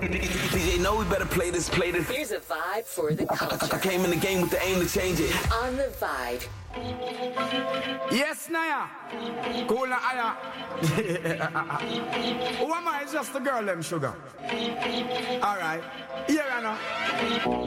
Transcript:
DJ know we better play this. Here's a vibe for the culture. I came in the game with the aim to change it. On the Vibe. Yes, Naya. Cool na aya. Who am I? It's just the girl, them sugar. All right. Here I know.